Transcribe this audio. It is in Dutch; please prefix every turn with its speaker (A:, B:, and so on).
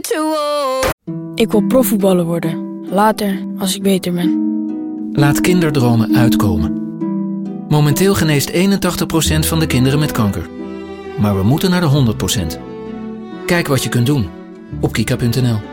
A: too old. Ik wil profvoetballer worden. Later, als ik beter ben.
B: Laat kinderdromen uitkomen. Momenteel geneest 81% van de kinderen met kanker. Maar we moeten naar de 100%. Kijk wat je kunt doen op kika.nl.